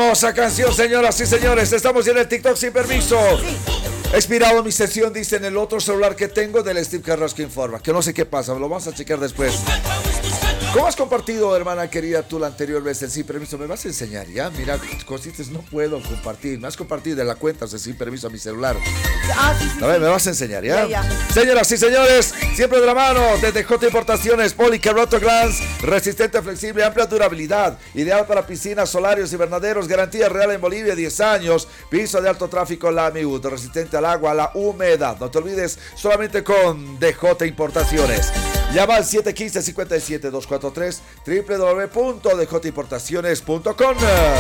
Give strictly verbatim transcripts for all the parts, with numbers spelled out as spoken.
hermosa canción, señoras y señores. Estamos ya en el TikTok sin permiso. Sí. Expirado mi sesión, dice en el otro celular que tengo del Steve Carrasco Informa. Que no sé qué pasa, lo vamos a checar después. ¿Cómo has compartido, hermana querida, tú la anterior vez el sin permiso? ¿Me vas a enseñar ya? Mira, consistes, no puedo compartir. Me has compartido de la cuenta, o sea, sin permiso a mi celular. Ah, sí, sí, a ver, sí. ¿me vas a enseñar ya? Ya, ya? Señoras y señores, siempre de la mano, desde J Importaciones, Policarbonato Glans, resistente, flexible, amplia durabilidad, ideal para piscinas, solarios, invernaderos, garantía real en Bolivia, diez años, piso de alto tráfico, la Miud, resistente al agua, a la humedad. No te olvides, solamente con D J Importaciones. Llama al siete uno cinco, cinco siete dos cuatro tres, doble u doble u doble u punto d j importaciones punto com.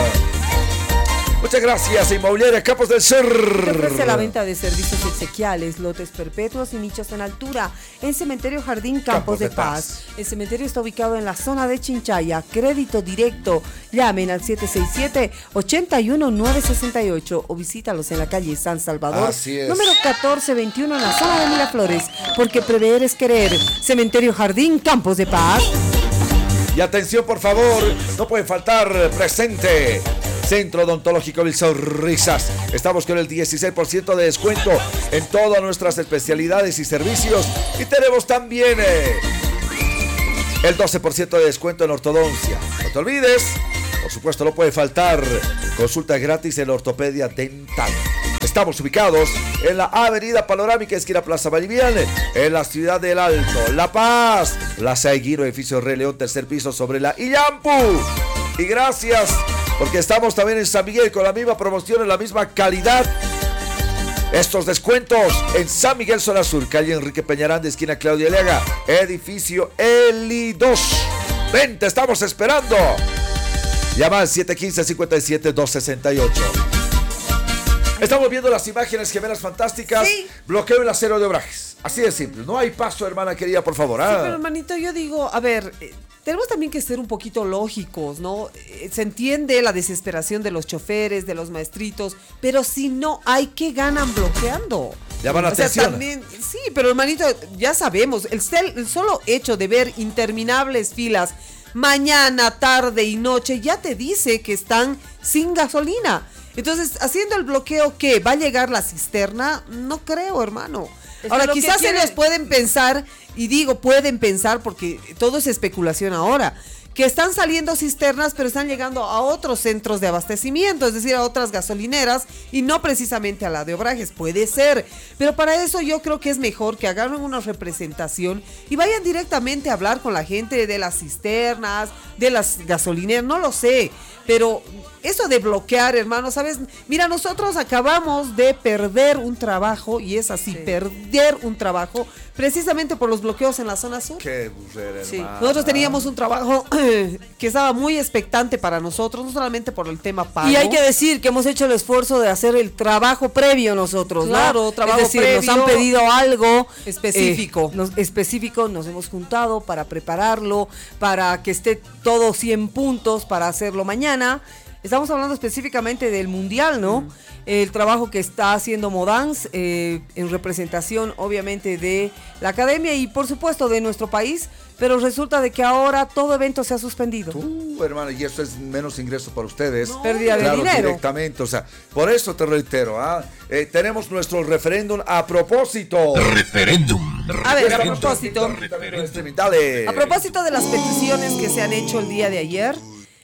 Muchas gracias, Inmobiliaria Campos del Sur. Te ofrece la venta de servicios exequiales, lotes perpetuos y nichos en altura en Cementerio Jardín Campos, Campos de, de Paz. Paz. El cementerio está ubicado en la zona de Chinchaya. Crédito directo. Llamen al siete seis siete, ocho uno nueve seis ocho o visítalos en la calle San Salvador, Así es. número catorce veintiuno en la zona de Miraflores. Porque prever es querer. Cementerio Jardín Campos de Paz. Y atención, por favor, no puede faltar presente. Centro Odontológico Vil Sonrisas. Estamos con el dieciséis por ciento de descuento en todas nuestras especialidades y servicios. Y tenemos también eh, el doce por ciento de descuento en ortodoncia. No te olvides, por supuesto, no puede faltar consulta gratis en ortopedia dental. Estamos ubicados en la avenida Panorámica, esquina Plaza Vallivian, en la ciudad del Alto, La Paz. Plaza Eguiro, edificio Rey León, tercer piso sobre la Illampu. Y gracias, porque estamos también en San Miguel con la misma promoción, en la misma calidad. Estos descuentos en San Miguel, zona sur, calle Enrique Peñarán, de esquina Claudia Leaga, edificio Eli dos. Ven, te estamos esperando. Llama al siete uno cinco, cinco siete dos seis ocho. Estamos viendo las imágenes gemelas fantásticas. Sí. Bloqueo el acero de Obrajes. Así de simple. No hay paso, hermana querida, por favor. ¿Ah? Sí, pero hermanito, yo digo, a ver, eh, tenemos también que ser un poquito lógicos, ¿no? Eh, se entiende la desesperación de los choferes, de los maestritos, pero si no hay, ¿qué ganan bloqueando? Llaman la o sea, atención. También, sí, pero hermanito, ya sabemos, el, el solo hecho de ver interminables filas mañana, tarde y noche ya te dice que están sin gasolina. Entonces, haciendo el bloqueo, ¿qué? ¿Va a llegar la cisterna? No creo, hermano. Es ahora, quizás quiere... ellos pueden pensar, y digo pueden pensar porque todo es especulación ahora, que están saliendo cisternas, pero están llegando a otros centros de abastecimiento, es decir, a otras gasolineras, y no precisamente a la de Obrajes. Puede ser, pero para eso yo creo que es mejor que hagan una representación y vayan directamente a hablar con la gente de las cisternas, de las gasolineras, no lo sé, pero eso de bloquear, hermano, ¿sabes? Mira, nosotros acabamos de perder un trabajo, y es así, sí. perder un trabajo, precisamente por los bloqueos en la zona sur. Qué burrera, sí. Nosotros teníamos un trabajo que estaba muy expectante para nosotros, no solamente por el tema pago. Y hay que decir que hemos hecho el esfuerzo de hacer el trabajo previo nosotros, claro, ¿no? trabajo es decir, previo, nos han pedido algo específico. Eh, nos, específico, nos hemos juntado para prepararlo, para que esté todo cien puntos para hacerlo mañana. Estamos hablando específicamente del Mundial, ¿no? Mm. El trabajo que está haciendo Modans eh, en representación, obviamente, de la academia y, por supuesto, de nuestro país, pero resulta de que ahora todo evento se ha suspendido. Tú, hermano, y eso es menos ingreso para ustedes. No, pérdida de claro, dinero. Directamente, o sea, por eso te reitero, ¿ah? Eh, tenemos nuestro referéndum a propósito. Referéndum. A ver, a propósito. Referéndum. Dale. A propósito de las peticiones que se han hecho el día de ayer.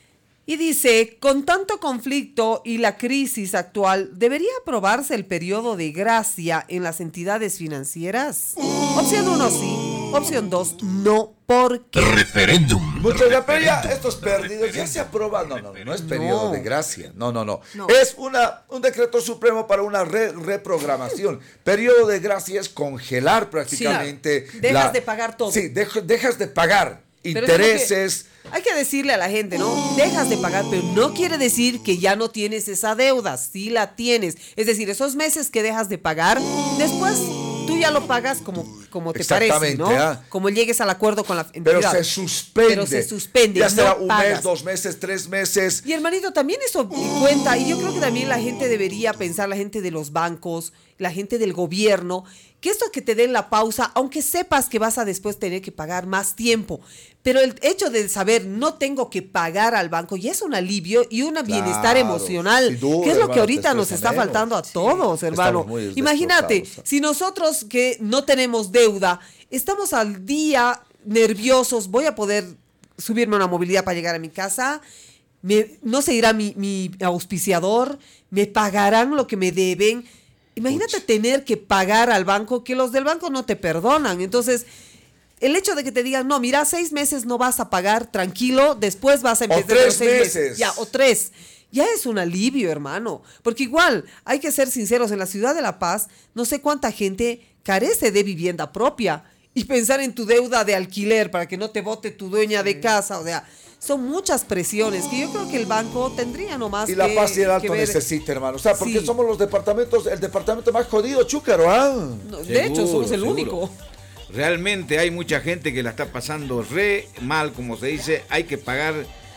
Y dice, con tanto conflicto y la crisis actual, ¿debería aprobarse el periodo de gracia en las entidades financieras? Opción uno, sí. Opción dos, no. ¿Por qué? Referéndum. Muchos de pero ya estos perdidos ya se aprueban. No, no, no es periodo no. de gracia. No, no, no, no. Es una, un decreto supremo para una re, reprogramación. Periodo de gracia es congelar prácticamente. Sí, dejas la, de pagar todo. Sí, dej, dejas de pagar intereses. Hay que decirle a la gente, ¿no? Dejas de pagar, pero no quiere decir que ya no tienes esa deuda, sí la tienes. Es decir, esos meses que dejas de pagar, después tú ya lo pagas como, como te parece, ¿no? ¿Ah? Como llegues al acuerdo con la entidad. Pero se suspende. Pero se suspende. Ya será no un pagas. mes, dos meses, tres meses. Y hermanito, también eso cuenta, y yo creo que también la gente debería pensar, la gente de los bancos, la gente del gobierno, que esto que te den la pausa, aunque sepas que vas a después tener que pagar más tiempo, pero el hecho de saber no tengo que pagar al banco ya es un alivio y un bienestar Claro, emocional, sin duda, que es lo hermano, que ahorita te nos está menos. faltando a Sí, todos, hermano. estamos muy Imagínate, destrozados. si nosotros que no tenemos deuda, estamos al día nerviosos, voy a poder subirme a una movilidad para llegar a mi casa, me, no se irá mi, mi auspiciador, me pagarán lo que me deben. Imagínate Uch. tener que pagar al banco, que los del banco no te perdonan. Entonces, el hecho de que te digan, no, mira, seis meses no vas a pagar, tranquilo, después vas a empezar. tres los seis meses. Ya, o tres. Ya es un alivio, hermano. Porque igual, hay que ser sinceros, en la ciudad de La Paz, no sé cuánta gente carece de vivienda propia. Y pensar en tu deuda de alquiler para que no te vote tu dueña de casa, o sea, son muchas presiones que yo creo que el banco tendría nomás Y que La Paz y el Alto que ver. necesita, hermano. O sea, porque Sí. somos los departamentos, el departamento más jodido, Chúcaro, ¿ah? No, de hecho, Seguro, somos el seguro. único. Realmente hay mucha gente que la está pasando re mal, como se dice. Hay que pagar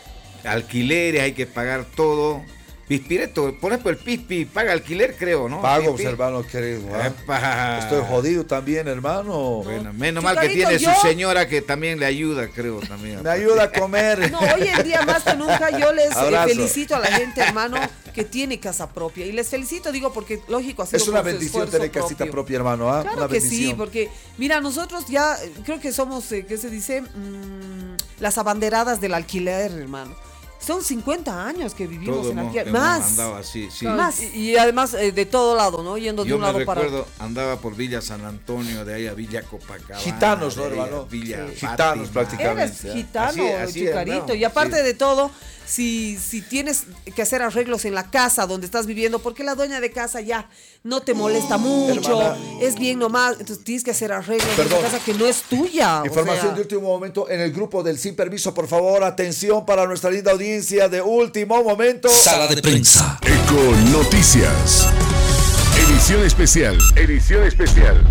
alquileres, hay que pagar todo. Pispireto, por ejemplo, el Pispi paga alquiler, creo, ¿no? Pago, Pispi. hermano querido. ¿ah? Epa. Estoy jodido también, hermano. Bueno, menos mal que Chucarito, tiene yo- su señora que también le ayuda, creo, también. Me ayuda a comer. No, hoy en día más que nunca yo les eh, Abrazo. felicito a la gente, hermano, que tiene casa propia. Y les felicito, digo, porque lógico, ha sido Es una por su bendición esfuerzo tener casita propio. propia, hermano. ¿ah? Claro Una que sí, bendición. porque mira, nosotros ya eh, creo que somos, eh, ¿qué se dice? Mm, las abanderadas del alquiler, hermano. Son cincuenta años que vivimos Todo en hemos, alquiler. hemos Más. andado así, sí. Más. Y, y además eh, de todo lado, ¿no? Yendo de Yo un me lado para recuerdo, otro. andaba por Villa San Antonio, de ahí a Villa Copacabana. Gitanos, ¿no, de ahí a hermano? Villa Sí. Gitanos, Fátima. prácticamente. Eres ¿eh? gitano, Así- así Chucarito. andamos, Y aparte sí. de todo, si, si tienes que hacer arreglos en la casa donde estás viviendo, porque la dueña de casa ya no te molesta mucho, Hermana. es bien nomás, entonces tienes que hacer arreglos Perdón. en tu casa que no es tuya. o Información sea. de último momento en el grupo del Sin Permiso, por favor, atención para nuestra linda audiencia de último momento. Sala de prensa. Eco Noticias. Edición especial. Edición especial.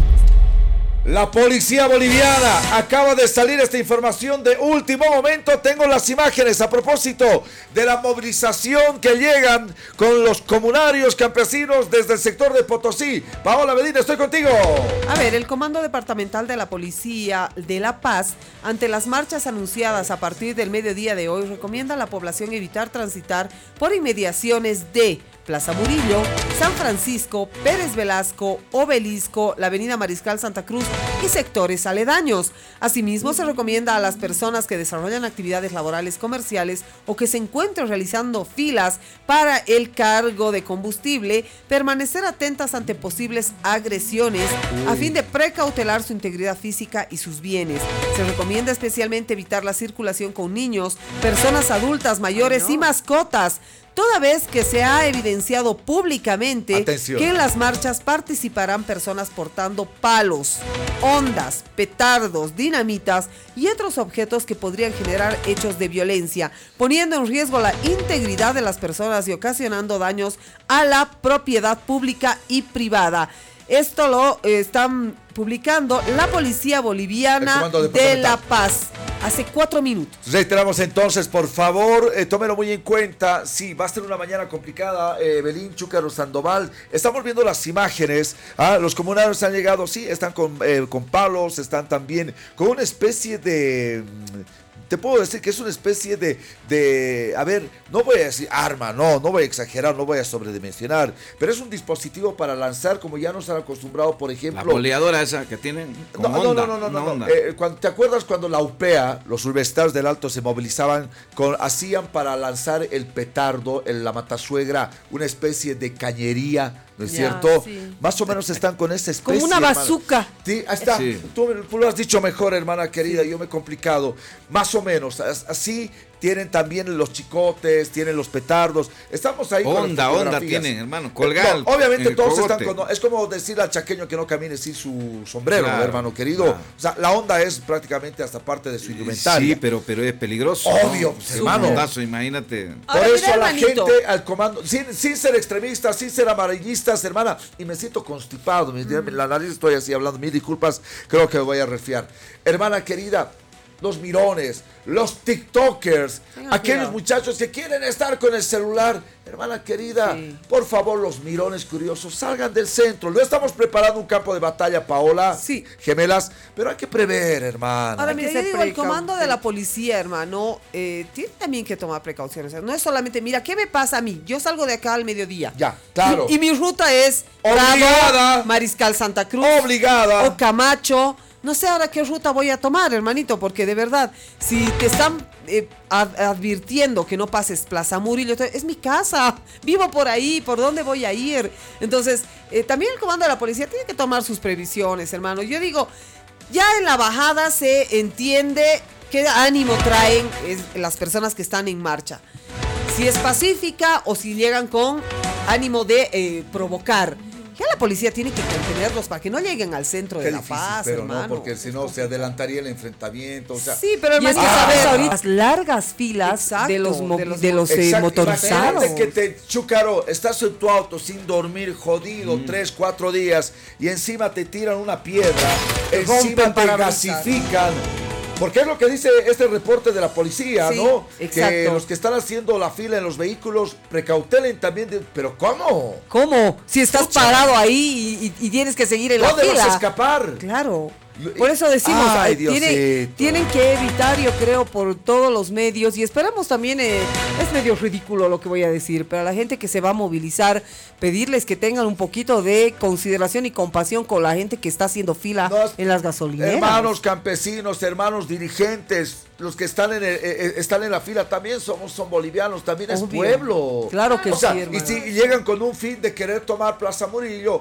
La policía boliviana acaba de salir esta información de último momento. Tengo las imágenes a propósito de la movilización que llegan con los comunarios campesinos desde el sector de Potosí. Paola Medina, estoy contigo. A ver, el Comando Departamental de la Policía de La Paz, ante las marchas anunciadas a partir del mediodía de hoy, recomienda a la población evitar transitar por inmediaciones de Plaza Murillo, San Francisco, Pérez Velasco, Obelisco, la Avenida Mariscal Santa Cruz y sectores aledaños. Asimismo, se recomienda a las personas que desarrollan actividades laborales comerciales o que se encuentren realizando filas para el cargo de combustible, permanecer atentas ante posibles agresiones a fin de precautelar su integridad física y sus bienes. Se recomienda especialmente evitar la circulación con niños, personas adultas, mayores y mascotas, toda vez que se ha evidenciado públicamente Atención. que en las marchas participarán personas portando palos, ondas, petardos, dinamitas y otros objetos que podrían generar hechos de violencia, poniendo en riesgo la integridad de las personas y ocasionando daños a la propiedad pública y privada. Esto lo eh, están publicando la Policía El Boliviana Comando de Departamental. La Paz hace cuatro minutos. Reiteramos entonces, por favor, eh, tómelo muy en cuenta. Sí, va a ser una mañana complicada. Eh, Belín, Chúcaro, Sandoval. Estamos viendo las imágenes. Ah, los comunarios han llegado, sí, están con, eh, con palos, están también con una especie de... Te puedo decir que es una especie de, de, a ver, no voy a decir arma, no, no voy a exagerar, no voy a sobredimensionar, pero es un dispositivo para lanzar, como ya nos han acostumbrado, por La ejemplo. boleadora esa que tienen. No, con no, onda, no, no, no, una no, no. onda. Eh, cuando, ¿te acuerdas cuando la U P A, los Urbestars del Alto se movilizaban, con, hacían para lanzar el petardo, el, la matasuegra, una especie de cañería, ¿no es Ya, cierto? sí. Más o menos están con esta especie. Como una hermana. bazooka. Sí, ahí está. Sí. Tú, tú lo has dicho mejor, hermana querida, yo me he complicado. Más o menos, as- así tienen también los chicotes, tienen los petardos. Estamos ahí con las Onda, onda fotografías. tienen, hermano. Colgar. No, obviamente el todos cogote. están con... Es como decir al chaqueño que no camine sin su sombrero, Claro, hermano querido. claro. O sea, la onda es prácticamente hasta parte de su indumentaria. Sí, pero, pero es peligroso. Obvio, ¿no? pues, Es hermano. un ondazo, imagínate. Por Ahora, eso mira, a la hermanito. gente, al comando, sin, sin ser extremistas, sin ser amarillistas, hermana, y me siento constipado, mi- la nariz estoy así hablando, mil disculpas, creo que me voy a resfriar. Hermana querida, los mirones, los tiktokers, Tengan aquellos cuidado. muchachos que quieren estar con el celular. Hermana querida, Sí. por favor, los mirones curiosos, salgan del centro. No estamos preparando un campo de batalla, Paola, Sí. gemelas, pero hay que prever, hermana. Ahora, Hay mira, que yo ser digo, el precau- comando de la policía, hermano, eh, tiene también que tomar precauciones. O sea, no es solamente, mira, ¿qué me pasa a mí? Yo salgo de acá al mediodía. Ya, claro. Y, y mi ruta es Obligada. Bravo, Mariscal Santa Cruz. Obligada. O Camacho. No sé ahora qué ruta voy a tomar, hermanito, porque de verdad, si te están eh, ad- advirtiendo que no pases Plaza Murillo, entonces, es mi casa, vivo por ahí, ¿por dónde voy a ir? Entonces, eh, también el comando de la policía tiene que tomar sus previsiones, hermano. Yo digo, ya en la bajada se entiende qué ánimo traen es, las personas que están en marcha. Si es pacífica o si llegan con ánimo de eh, provocar. Ya la policía tiene que contenerlos para que no lleguen al centro Qué de la difícil, paz, pero hermano. no, porque si no se adelantaría el enfrentamiento. O sea, Sí, pero Y es hermanito, que Ah. sabes a ver, ahorita las largas filas Exacto, de los, mo- de los de los, eh, exacto, motorizados. imagínate que te, Chúcaro, estás en tu auto sin dormir, jodido, tres, cuatro días, y encima te tiran una piedra, encima rompen te para gasifican. Porque es lo que dice este reporte de la policía, Sí, ¿no? Que exacto. los que están haciendo la fila en los vehículos precautelen también. De, ¿pero cómo? ¿Cómo? Si estás Pucha. parado ahí y, y- y tienes que seguir en la ¿Dónde vas fila. a escapar? Claro. Por eso decimos, Ay, eh, tiene- Diosito. tienen que evitar, yo creo, por todos los medios, y esperamos también, eh, es medio ridículo lo que voy a decir, pero a la gente que se va a movilizar, pedirles que tengan un poquito de consideración y compasión con la gente que está haciendo fila No, en las gasolineras. Hermanos campesinos, hermanos dirigentes, los que están en, el- eh, eh, están en la fila también somos, son bolivianos, también es Obvio. pueblo. Claro que O sea, sí, y hermano. si llegan con un fin de querer tomar Plaza Murillo,